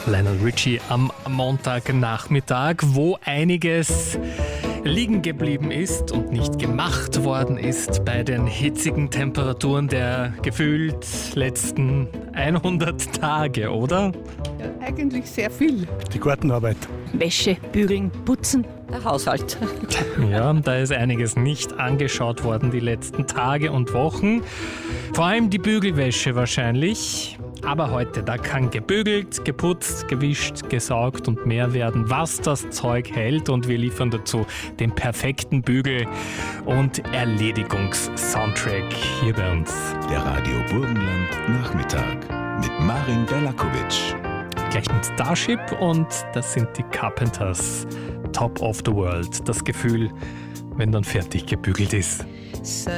Lionel Richie am Montagnachmittag, wo einiges liegen geblieben ist und nicht gemacht worden ist bei den hitzigen Temperaturen der gefühlt letzten 100 Tage, oder? Ja, eigentlich sehr viel. Die Gartenarbeit. Wäsche, bügeln, putzen. Der Haushalt. Ja, da ist einiges nicht angeschaut worden die letzten Tage und Wochen. Vor allem die Bügelwäsche wahrscheinlich. Aber heute, da kann gebügelt, geputzt, gewischt, gesaugt und mehr werden, was das Zeug hält. Und wir liefern dazu den perfekten Bügel- und Erledigungs-Soundtrack hier bei uns. Der Radio Burgenland Nachmittag mit Marin Velakovic. Gleich mit Starship und das sind die Carpenters. Top of the World. Das Gefühl, wenn dann fertig gebügelt ist.